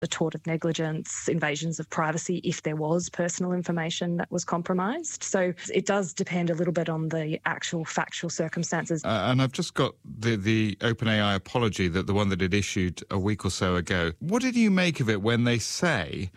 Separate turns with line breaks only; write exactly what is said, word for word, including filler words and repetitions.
a tort of negligence, invasions of privacy if there was personal information that was compromised. So it does depend a little bit on the actual factual circumstances.
Uh, and I've just got the, the OpenAI apology, that the one that it issued a week or so ago. What did you make of it when they say